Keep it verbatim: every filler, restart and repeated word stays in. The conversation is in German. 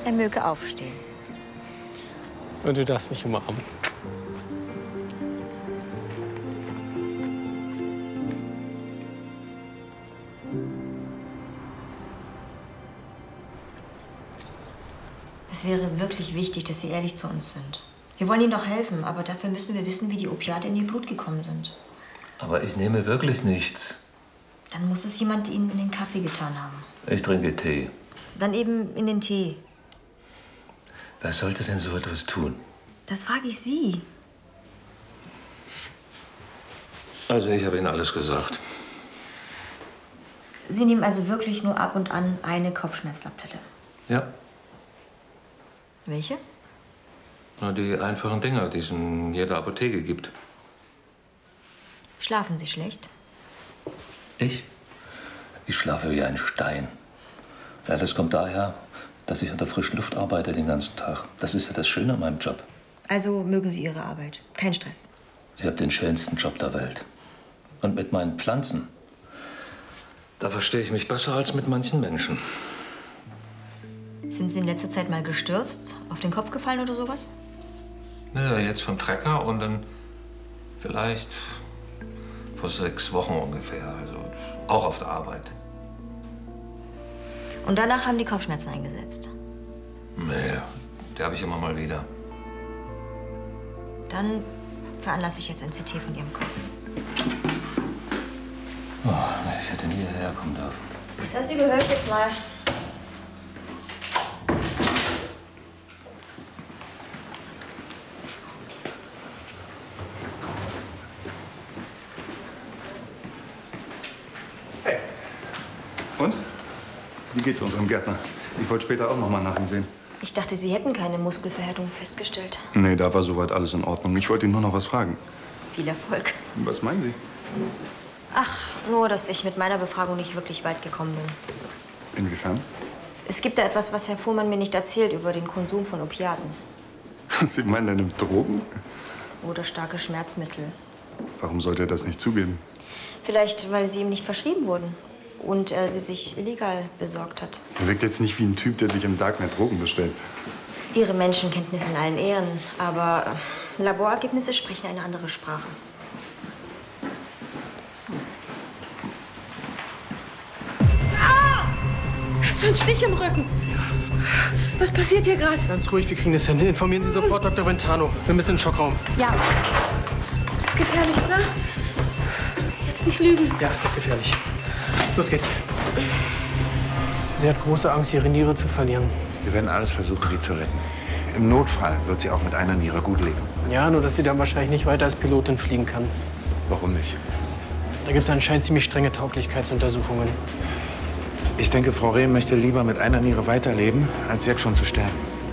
er möge aufstehen. Und du darfst mich umarmen. Es wäre wirklich wichtig, dass Sie ehrlich zu uns sind. Wir wollen Ihnen doch helfen, aber dafür müssen wir wissen, wie die Opiate in Ihr Blut gekommen sind. Aber ich nehme wirklich nichts. Dann muss es jemand Ihnen in den Kaffee getan haben. Ich trinke Tee. Dann eben in den Tee. Wer sollte denn so etwas tun? Das frage ich Sie. Also, ich habe Ihnen alles gesagt. Sie nehmen also wirklich nur ab und an eine Kopfschmerztablette? Ja. Welche? Na, die einfachen Dinger, die es in jeder Apotheke gibt. Schlafen Sie schlecht? Ich? Ich schlafe wie ein Stein. Ja, das kommt daher, dass ich unter frischen Luft arbeite den ganzen Tag. Das ist ja das Schöne an meinem Job. Also mögen Sie Ihre Arbeit. Kein Stress. Ich habe den schönsten Job der Welt. Und mit meinen Pflanzen, da verstehe ich mich besser als mit manchen Menschen. Sind Sie in letzter Zeit mal gestürzt, auf den Kopf gefallen oder sowas? Naja, jetzt vom Trecker und dann vielleicht vor sechs Wochen ungefähr. Also auch auf der Arbeit. Und danach haben die Kopfschmerzen eingesetzt? Nee, die habe ich immer mal wieder. Dann veranlasse ich jetzt ein C T von Ihrem Kopf. Oh, ich hätte nie hierher kommen dürfen. Das überhöre ich jetzt mal. Hey. Und? Wie geht's unserem Gärtner? Ich wollte später auch noch mal nach ihm sehen. Ich dachte, Sie hätten keine Muskelverhärtung festgestellt. Nee, da war soweit alles in Ordnung. Ich wollte ihn nur noch was fragen. Viel Erfolg. Was meinen Sie? Ach, nur, dass ich mit meiner Befragung nicht wirklich weit gekommen bin. Inwiefern? Es gibt da etwas, was Herr Fuhrmann mir nicht erzählt über den Konsum von Opiaten. Sie meinen, er nimmt Drogen? Oder starke Schmerzmittel. Warum sollte er das nicht zugeben? Vielleicht, weil sie ihm nicht verschrieben wurden. Und er sie sich illegal besorgt hat. Er wirkt jetzt nicht wie ein Typ, der sich im Darknet Drogen bestellt. Ihre Menschenkenntnis in allen Ehren. Aber Laborergebnisse sprechen eine andere Sprache. Ah! Da ist so ein Stich im Rücken. Was passiert hier gerade? Ganz ruhig, wir kriegen das hin. Informieren Sie sofort Doktor Ventano. Wir müssen in den Schockraum. Ja. Das ist gefährlich, oder? Jetzt nicht lügen. Ja, das ist gefährlich. Los geht's. Sie hat große Angst, ihre Niere zu verlieren. Wir werden alles versuchen, sie zu retten. Im Notfall wird sie auch mit einer Niere gut leben. Ja, nur dass sie dann wahrscheinlich nicht weiter als Pilotin fliegen kann. Warum nicht? Da gibt es anscheinend ziemlich strenge Tauglichkeitsuntersuchungen. Ich denke, Frau Rehm möchte lieber mit einer Niere weiterleben, als jetzt schon zu sterben.